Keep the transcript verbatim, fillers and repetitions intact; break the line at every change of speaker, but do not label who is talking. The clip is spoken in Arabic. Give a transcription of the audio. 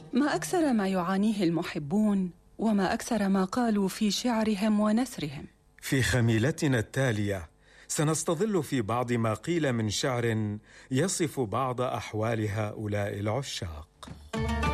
ما أكثر ما يعانيه المحبون، وما أكثر ما قالوا في شعرهم ونثرهم.
في خميلتنا التالية سنستظل في بعض ما قيل من شعر يصف بعض أحوال هؤلاء العشاق.